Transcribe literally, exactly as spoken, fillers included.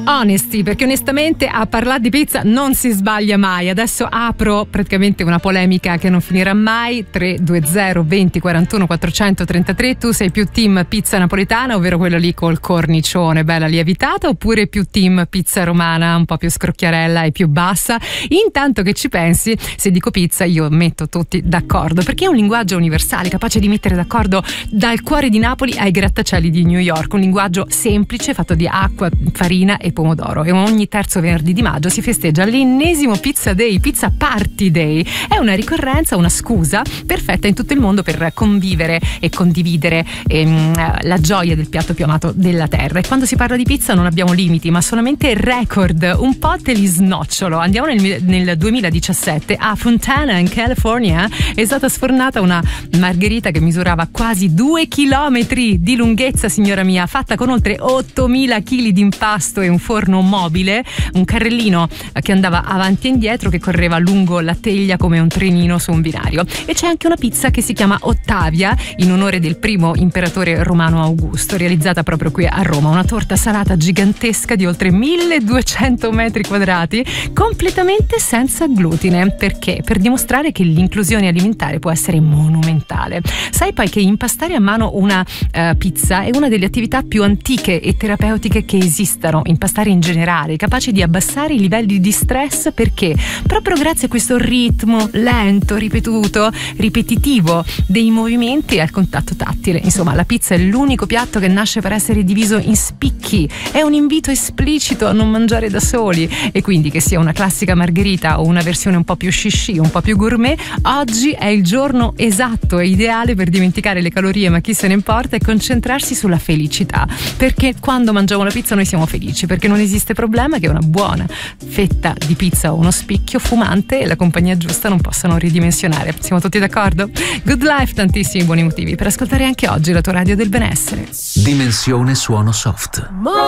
Honesty, perché onestamente a parlare di pizza non si sbaglia mai. Adesso apro praticamente una polemica che non finirà mai. Tre due zero venti quarantuno quattrocentotrentatré. Tu sei più team pizza napoletana, ovvero quello lì col cornicione bella lievitata, oppure più team pizza romana un po' più scrocchiarella e più bassa? Intanto che ci pensi, se dico pizza io metto tutti d'accordo, perché è un linguaggio universale capace di mettere d'accordo dal cuore di Napoli ai grattacieli di New York. Un linguaggio semplice fatto di acqua, farina e pomodoro, e ogni terzo venerdì di maggio si festeggia l'ennesimo Pizza Day, Pizza Party Day. È una ricorrenza, una scusa perfetta in tutto il mondo per convivere e condividere ehm, la gioia del piatto più amato della terra. E quando si parla di pizza non abbiamo limiti, ma solamente record. Un po' te li snocciolo. Andiamo nel, nel duemiladiciassette a Fontana in California. È stata sfornata una margherita che misurava quasi due chilometri di lunghezza, signora mia, fatta con oltre ottomila chili di impasto e un forno mobile, un carrellino che andava avanti e indietro, che correva lungo la teglia come un trenino su un binario. E c'è anche una pizza che si chiama Ottavia, in onore del primo imperatore romano Augusto, realizzata proprio qui a Roma. Una torta salata gigantesca di oltre milleduecento metri quadrati, completamente senza glutine. Perché? Per dimostrare che l'inclusione alimentare può essere monumentale. Sai poi che impastare a mano una uh, pizza è una delle attività più antiche e terapeutiche che esistano. Impastare in generale, capace di abbassare i livelli di stress, perché proprio grazie a questo ritmo lento, ripetuto, ripetitivo dei movimenti e al contatto tattile. Insomma, la pizza è l'unico piatto che nasce per essere diviso in spicchi. È un invito esplicito a non mangiare da soli, e quindi che sia una classica margherita o una versione un po' più shishi, un po' più gourmet, oggi è il giorno esatto e ideale per dimenticare le calorie, ma chi se ne importa, e concentrarsi sulla felicità. Perché quando mangiamo la pizza noi siamo felici, perché non esiste problema che una buona fetta di pizza o uno spicchio fumante e la compagnia giusta non possano ridimensionare. Siamo tutti d'accordo? Good Life, tantissimi buoni motivi per ascoltare anche oggi la tua radio del benessere. Dimensione suono soft.